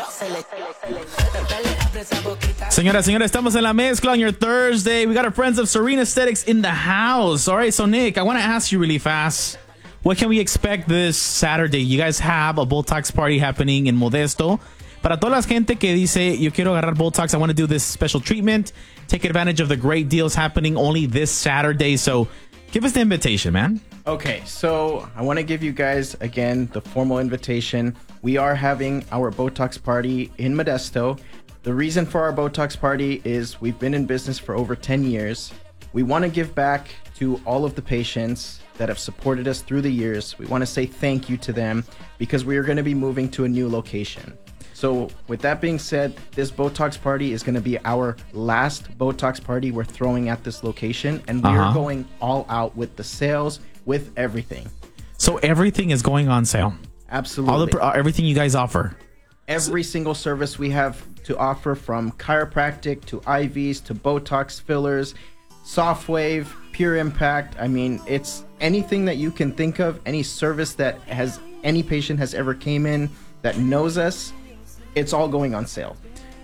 Señoras, señores, estamos en la mezcla on your Thursday. We got our friends of Serene Aesthetics in the house. All right, so Nick, I want to ask you really fast. What can we expect this Saturday? You guys have a Botox party happening in Modesto. Para toda la gente que dice, yo quiero agarrar Botox, I want to do this special treatment, take advantage of the great deals happening only this Saturday. So give us the invitation, man. Okay, so I want to give you guys, again, the formal invitation. We are having our Botox party in Modesto. The reason for our Botox party is we've been in business for over 10 years. We want to give back to all of the patients that have supported us through the years. We want to say thank you to them because we are going to be moving to a new location. So with that being said, this Botox party is going to be our last Botox party we're throwing at this location, and we are going all out with the sales, with everything. So everything is going on sale? Absolutely. Everything you guys offer? Every single service we have to offer, from chiropractic to IVs to Botox fillers, soft wave, pure impact. I mean, it's anything that you can think of, any service that has any patient has ever came in that knows us, it's all going on sale.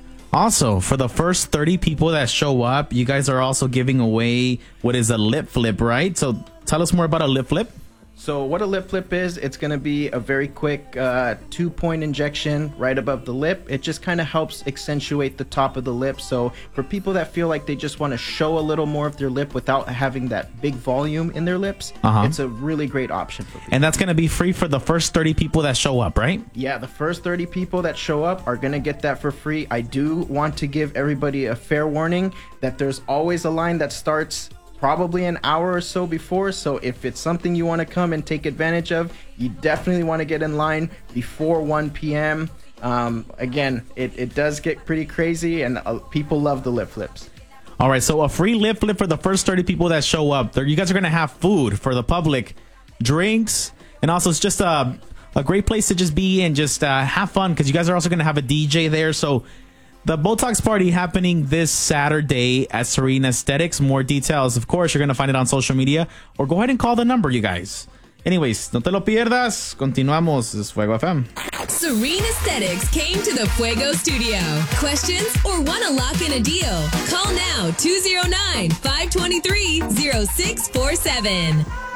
Also, for the first 30 people that show up, you guys are also giving away what is a lip flip, right? So tell us more about a lip flip. So what a lip flip is, it's going to be a very quick 2-point injection right above the lip. It just kind of helps accentuate the top of the lip. So for people that feel like they just want to show a little more of their lip without having that big volume in their lips, it's a really great option for people. And that's going to be free for the first 30 people that show up, right? Yeah, the first 30 people that show up are going to get that for free. I do want to give everybody a fair warning that there's always a line that starts probably an hour or so before. So if it's something you want to come and take advantage of, you definitely want to get in line before 1 p.m. Again, it does get pretty crazy, and people love the lip flips. All right, so a free lip flip for the first 30 people that show up. You guys are going to have food for the public, drinks, and also it's just a great place to just be and just have fun, because you guys are also going to have a DJ there. So the Botox party happening this Saturday at Serene Aesthetics. More details, of course, you're going to find it on social media, or go ahead and call the number, you guys. Anyways, no te lo pierdas. Continuamos. This is Fuego FM. Serene Aesthetics came to the Fuego studio. Questions or want to lock in a deal? Call now, 209-523-0647.